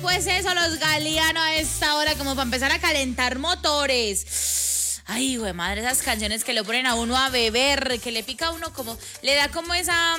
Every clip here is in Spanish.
pues eso, los Galeano a esta hora, como para empezar a calentar motores. Ay, güey, madre, esas canciones que le ponen a uno a beber, que le pica a uno como, le da como esa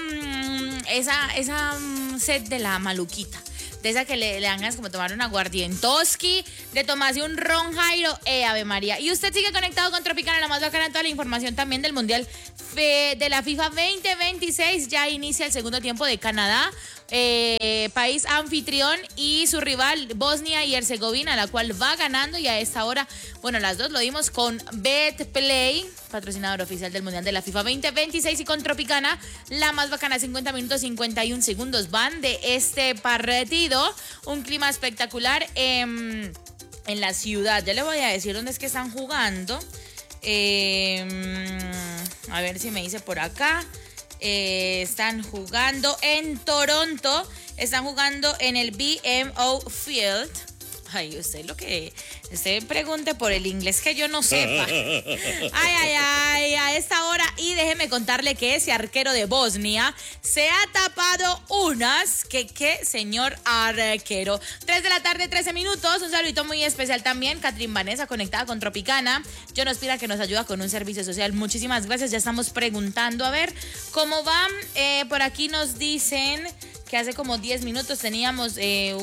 sed de la maluquita. De esa que le dan ganas como tomar un aguardientoski, de tomarse un ron Jairo, Ave María. Y usted sigue conectado con Tropicana, la más bacana, toda la información también del Mundial de la FIFA 2026. Ya inicia el segundo tiempo de Canadá, país anfitrión, y su rival Bosnia y Herzegovina, la cual va ganando. Y a esta hora, bueno, las dos lo dimos con BetPlay, patrocinador oficial del Mundial de la FIFA 2026, y con Tropicana, la más bacana. 50 minutos 51 segundos van de este partido. Un clima espectacular en la ciudad. Ya le voy a decir dónde es que están jugando. A ver si me dice por acá. Están jugando en Toronto. Están jugando en el BMO Field. Ay, usted pregunte por el inglés que yo no sepa. Ay, a esta hora. Y déjeme contarle que ese arquero de Bosnia se ha tapado unas. Qué señor arquero. 3 de la tarde, 13 minutos. Un saludito muy especial también. Catherine Vanessa, conectada con Tropicana. Yo nos pida que nos ayuda con un servicio social. Muchísimas gracias. Ya estamos preguntando a ver cómo van. Por aquí nos dicen que hace como 10 minutos teníamos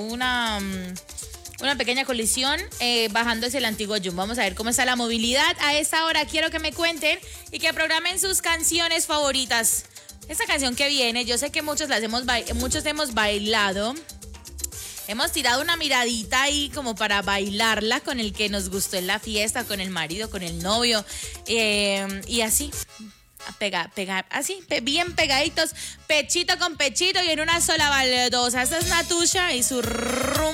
una pequeña colisión bajando hacia el antiguo Jumbo. Vamos a ver cómo está la movilidad. A esta hora quiero que me cuenten y que programen sus canciones favoritas. Esta canción que viene, yo sé que muchos hemos bailado. Hemos tirado una miradita ahí como para bailarla con el que nos gustó en la fiesta, con el marido, con el novio. Y así, así, bien pegaditos, pechito con pechito y en una sola baldosa. Esta es Natusha y su